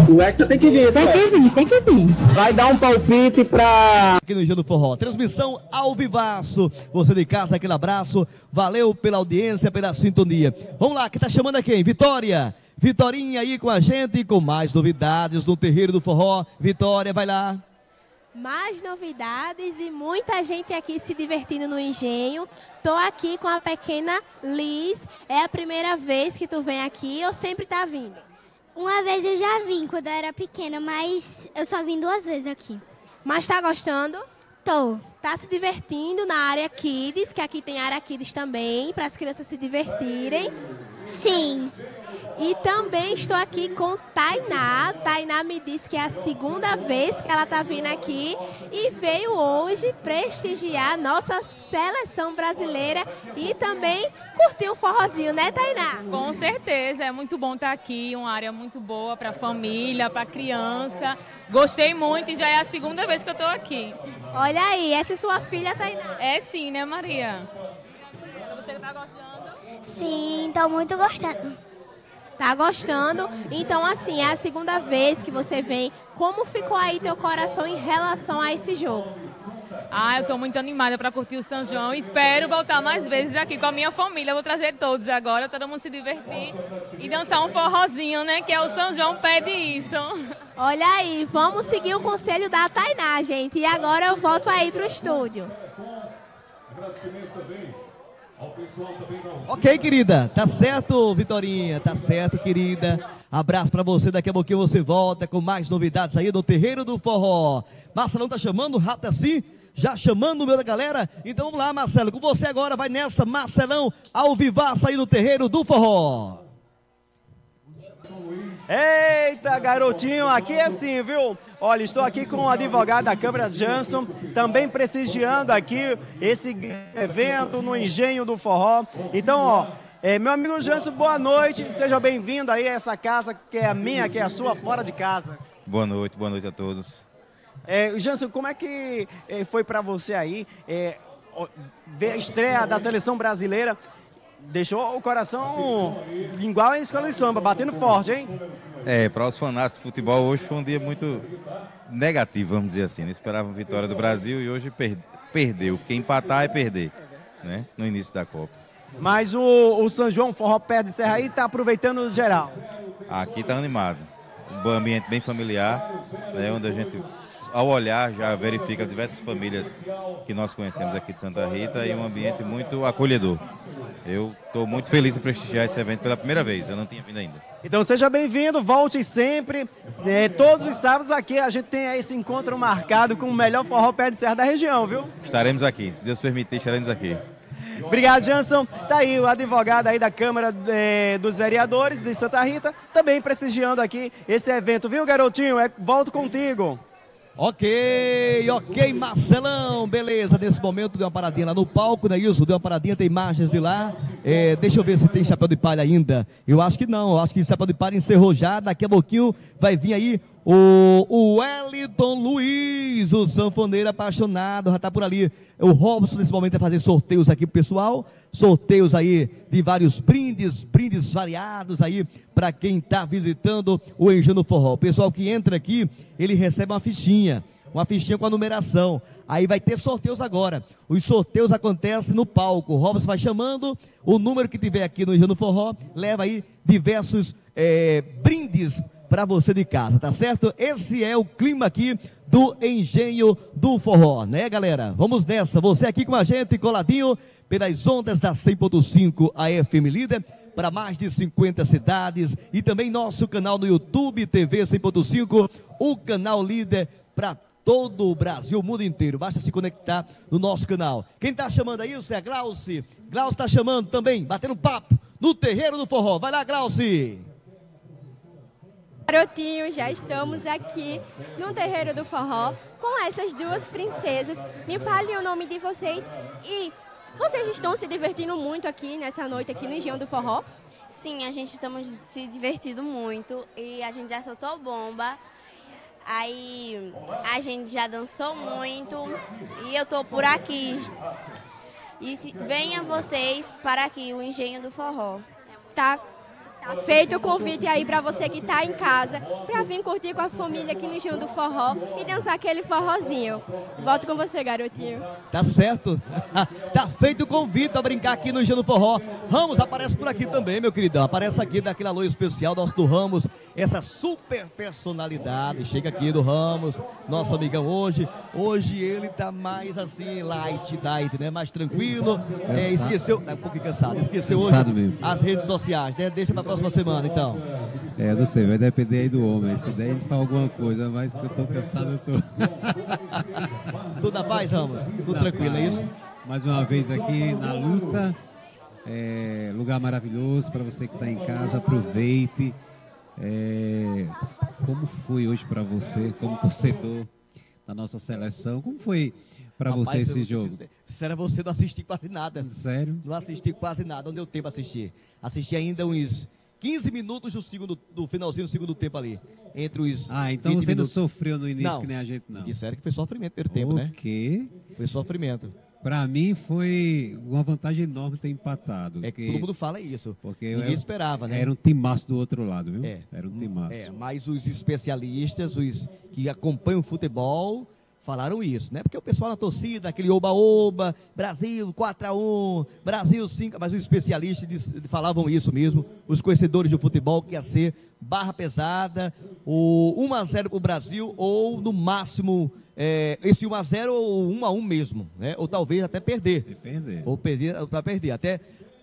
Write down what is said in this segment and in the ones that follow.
O Hector tem que vir, Tem que vir. Vai dar um palpite pra... Aqui no Engenho do Forró, transmissão ao vivaço. Você de casa, aquele abraço. Valeu pela audiência, pela sintonia. Vamos lá, que tá chamando a quem? Vitória. Vitorinha aí com a gente, com mais novidades no Terreiro do Forró. Vitória, vai lá. Mais novidades e muita gente aqui se divertindo no engenho. Tô aqui com a pequena Liz. É a primeira vez que tu vem aqui ou sempre tá vindo? Uma vez eu já vim quando eu era pequena, mas eu só vim 2 vezes aqui. Mas tá gostando? Tô. Tá se divertindo na área Kids, que aqui tem área Kids também, para as crianças se divertirem. Sim. E também estou aqui com Tainá. Tainá me disse que é a segunda vez que ela está vindo aqui e veio hoje prestigiar a nossa seleção brasileira e também curtir um forrozinho, né, Tainá? Com certeza, é muito bom estar aqui, uma área muito boa para a família, para a criança. Gostei muito e já é a segunda vez que eu estou aqui. Olha aí, essa é sua filha, Tainá? É sim, né, Maria? Você está gostando? Sim, tô muito gostando. Tá gostando? Então, assim, é a segunda vez que você vem. Como ficou aí teu coração em relação a esse jogo? Eu tô muito animada para curtir o São João. Espero voltar mais vezes aqui com a minha família. Eu vou trazer todos agora, todo mundo se divertir e dançar um forrozinho, né? Que é o São João pede isso. Olha aí, vamos seguir o conselho da Tainá, gente. E agora eu volto aí pro estúdio. Agradecimento também ao pessoal também da... Ok, querida. Tá certo, Vitorinha. Tá certo, querida. Abraço pra você. Daqui a pouquinho você volta com mais novidades aí no Terreiro do Forró. Marcelão tá chamando, rápido assim? Já chamando o meu da galera? Então vamos lá, Marcelo. Com você agora, vai nessa, Marcelão, ao vivaço aí no Terreiro do Forró. Eita, garotinho, aqui é assim, viu? Olha, estou aqui com o advogado da Câmara Janson, também prestigiando aqui esse evento no Engenho do Forró. Então, ó, meu amigo Janson, boa noite, seja bem-vindo aí a essa casa que é a minha, que é a sua, fora de casa. Boa noite a todos. Janson, como é que foi para você aí ver a estreia da seleção brasileira? Deixou o coração igual em escola de samba, batendo forte, hein? Para os fanáticos de futebol, hoje foi um dia muito negativo, vamos dizer assim. Não esperavam vitória do Brasil e hoje perdeu. Porque empatar é perder, né? No início da Copa. Mas o São João Forró Pé de Serra aí está aproveitando o geral. Aqui está animado. Um ambiente bem familiar, né? Onde a gente, ao olhar, já verifica diversas famílias que nós conhecemos aqui de Santa Rita e um ambiente muito acolhedor. Eu estou muito feliz em prestigiar esse evento pela primeira vez, eu não tinha vindo ainda. Então seja bem-vindo, volte sempre. Todos os sábados aqui a gente tem esse encontro marcado com o melhor forró pé de serra da região, viu? Estaremos aqui, se Deus permitir, estaremos aqui. Obrigado, Janson. Tá aí o advogado aí da Câmara dos Vereadores de Santa Rita, também prestigiando aqui esse evento, viu, garotinho? Volto contigo. Ok, Marcelão, beleza, nesse momento deu uma paradinha lá no palco, né, Ilson? Deu uma paradinha, tem imagens de lá, deixa eu ver se tem chapéu de palha ainda, eu acho que não, eu acho que chapéu de palha encerrou já, daqui a pouquinho vai vir aí o Wellington Luiz, o sanfoneiro apaixonado, já tá por ali. O Robson nesse momento vai fazer sorteios aqui pro pessoal, sorteios aí de vários brindes variados aí para quem tá visitando o Engenho do Forró. O pessoal que entra aqui, ele recebe uma fichinha com a numeração. Aí vai ter sorteios agora. Os sorteios acontecem no palco. O Robson vai chamando, o número que tiver aqui no Engenho do Forró, leva aí diversos brindes para você de casa, tá certo? Esse é o clima aqui do Engenho do Forró, né, galera? Vamos nessa, você aqui com a gente, coladinho pelas ondas da 100.5 AM Líder, para mais de 50 cidades, e também nosso canal no YouTube, TV 100.5, o canal líder para todo o Brasil, o mundo inteiro. Basta se conectar no nosso canal. Quem tá chamando aí, é a Glauci. Glauci tá chamando também, batendo papo no Terreiro do Forró. Vai lá, Glauci. Garotinho, já estamos aqui no Terreiro do Forró com essas duas princesas. Me falem o nome de vocês e vocês estão se divertindo muito aqui nessa noite aqui no Engenho do Forró? Sim, a gente estamos se divertindo muito e a gente já soltou bomba. Aí a gente já dançou muito e eu tô por aqui. E venham vocês para aqui, o Engenho do Forró. Tá Feito o convite aí para você que está em casa, para vir curtir com a família aqui no Engenho do Forró e dançar aquele forrozinho. Volto com você, garotinho. Tá certo. Tá feito o convite a brincar aqui no Engenho do Forró. Ramos aparece por aqui também, meu queridão. Aparece aqui daquele alô especial nosso do Ramos. Essa super personalidade. Chega aqui do Ramos, nosso amigão hoje. Hoje ele tá mais assim, light, né? Mais tranquilo. Esqueceu, tá um pouquinho cansado. Esqueceu Cansado hoje mesmo. as redes sociais, né? Deixa pra próxima semana, então. Não sei, vai depender aí do homem. Se daí a gente faz alguma coisa, mas que eu tô cansado, eu tô. Tudo na paz, Ramos? Tudo tranquilo, é isso? Mais uma vez aqui na luta. Lugar maravilhoso para você que está em casa, aproveite. Como foi hoje para você, como torcedor da nossa seleção? Como foi para você esse jogo? Sincero, você não assisti quase nada. Sério? Não assisti quase nada, não deu tempo a assistir. Assisti ainda uns 15 minutos do finalzinho do segundo tempo ali. Entre os então 20 você minutos. não sofreu no início Não. que nem a gente, não. Disseram que foi sofrimento no primeiro tempo, né? O quê? Foi sofrimento. Para mim foi uma vantagem enorme ter empatado. É que todo mundo fala isso. Porque ninguém esperava, né? Era um timaço do outro lado, viu? Era um timaço. Mas os especialistas, os que acompanham o futebol, falaram isso, né? Porque o pessoal na torcida, aquele oba-oba, Brasil 4-1, Brasil 5, mas os especialistas falavam isso mesmo, os conhecedores de futebol, que ia ser barra pesada, o 1-0 para o Brasil, ou no máximo, esse 1-0 ou 1-1 mesmo, né? Ou talvez até perder. Ou para perder. Até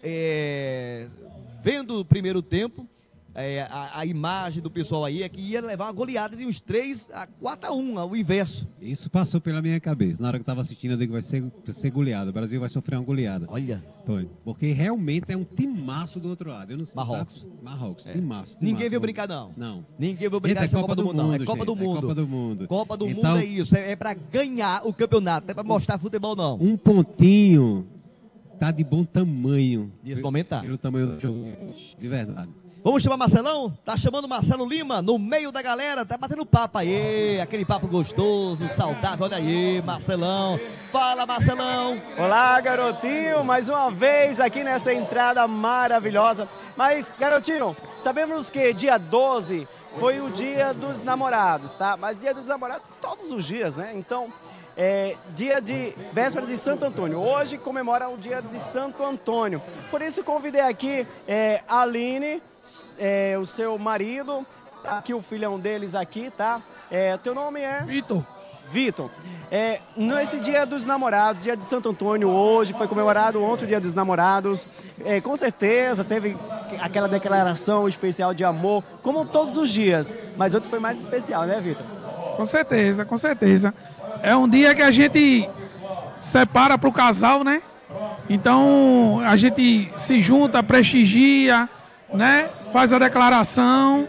vendo o primeiro tempo, a imagem do pessoal aí é que ia levar uma goleada de uns 3-4-1, o inverso. Isso passou pela minha cabeça. Na hora que eu estava assistindo, eu digo que vai ser goleada. O Brasil vai sofrer uma goleada. Olha. Foi. Porque realmente é um timaço do outro lado. Eu não sei, Marrocos. Marrocos, timaço. Ninguém veio brincar, não. Não. Ninguém veio brincar essa Copa do Mundo, não. É Copa do Mundo. Copa do Mundo. Copa do Então, Mundo é isso. É para ganhar o campeonato. Não é para mostrar futebol, não. Um pontinho tá de bom tamanho. Nesse momento tá. Pelo tamanho do jogo. De verdade. Vamos chamar Marcelão? Tá chamando Marcelo Lima no meio da galera, tá batendo papo aí, aquele papo gostoso, saudável, olha aí, Marcelão. Fala, Marcelão. Olá, garotinho, mais uma vez aqui nessa entrada maravilhosa. Mas, garotinho, sabemos que dia 12 foi o dia dos namorados, tá? Mas dia dos namorados todos os dias, né? Então, dia de véspera de Santo Antônio. Hoje comemora o dia de Santo Antônio. Por isso convidei aqui a Aline, o seu marido, aqui o filhão deles aqui, tá? Teu nome é? Vitor. Vitor. Nesse dia dos namorados, dia de Santo Antônio, hoje foi comemorado ontem o dia dos namorados. Com certeza teve aquela declaração especial de amor, como todos os dias. Mas ontem foi mais especial, né, Vitor? Com certeza, com certeza. É um dia que a gente separa para o casal, né? Então a gente se junta, prestigia, né? Faz a declaração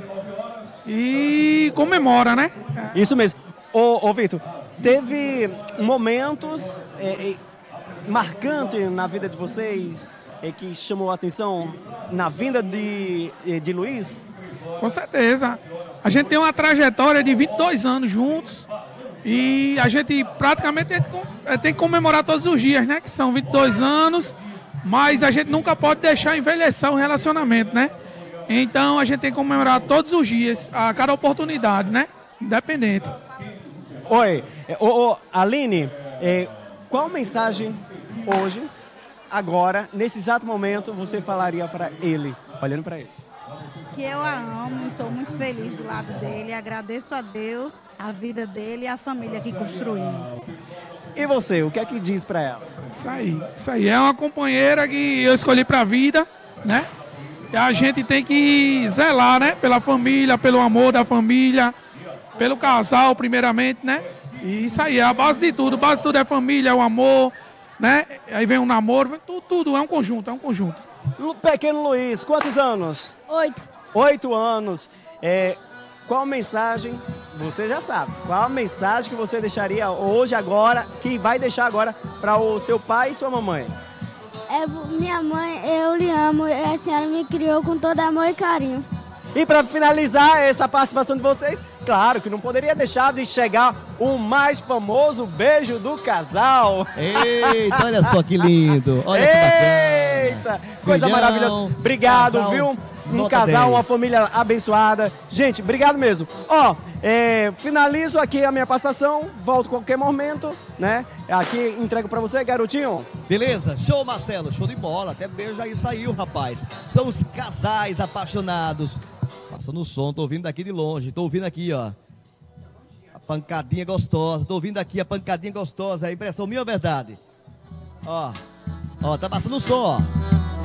e comemora, né? Isso mesmo. Ô Vitor, teve momentos marcantes na vida de vocês que chamou a atenção na vinda de Luiz? Com certeza. A gente tem uma trajetória de 22 anos juntos. E a gente praticamente tem que comemorar todos os dias, né? Que são 22 anos, mas a gente nunca pode deixar envelhecer o relacionamento, né? Então a gente tem que comemorar todos os dias, a cada oportunidade, né? Independente. Oi, Aline, qual mensagem hoje, agora, nesse exato momento, você falaria para ele, olhando para ele? Que eu a amo, sou muito feliz do lado dele, agradeço a Deus, a vida dele e a família que construímos. E você, o que é que diz para ela? Isso aí, é uma companheira que eu escolhi para a vida, né? E a gente tem que zelar, né? Pela família, pelo amor da família, pelo casal primeiramente, né? E isso aí, é a base de tudo é família, é o amor, né? Aí vem um namoro, tudo é um conjunto, Pequeno Luiz, quantos anos? 8. 8 anos. Qual mensagem, você já sabe, qual mensagem que você deixaria hoje, agora, que vai deixar agora para o seu pai e sua mamãe? Minha mãe, eu lhe amo, a senhora me criou com todo amor e carinho. E para finalizar essa participação de vocês, claro que não poderia deixar de chegar o mais famoso beijo do casal. Eita, olha só que lindo. Olha que bacana. Eita, coisa maravilhosa. Obrigado, casal, viu? um Nota casal, 10. uma família abençoada. Gente, obrigado mesmo. Ó, finalizo aqui a minha participação, volto a qualquer momento, né? Aqui entrego pra você, garotinho. Beleza? Show, Marcelo. Show de bola. Até beijo aí saiu, rapaz. São os casais apaixonados. Passando o som, tô ouvindo daqui de longe. Tô ouvindo aqui, ó. A pancadinha gostosa. Tô ouvindo aqui a pancadinha gostosa. É impressão minha ou verdade? Ó, tá passando o som, ó.